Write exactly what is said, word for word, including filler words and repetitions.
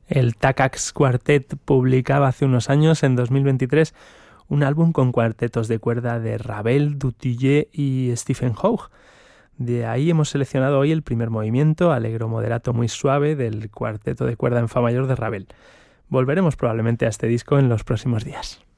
El Takacs Quartet publicaba hace unos años, en dos mil veintitrés, un álbum con cuartetos de cuerda de Ravel, Dutilleux y Stephen Hough. De ahí hemos seleccionado hoy el primer movimiento, alegro moderato muy suave, del cuarteto de cuerda en fa mayor de Ravel. Volveremos probablemente a este disco en los próximos días.